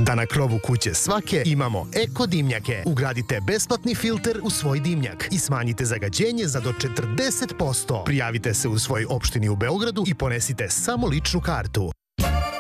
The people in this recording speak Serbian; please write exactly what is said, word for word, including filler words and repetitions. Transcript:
Da na krovu kuće svake imamo eko dimnjake. Ugradite besplatni filter u svoj dimnjak i smanjite zagađenje za do četrdeset posto. Prijavite se u svojoj opštini u Beogradu i ponesite samo ličnu kartu.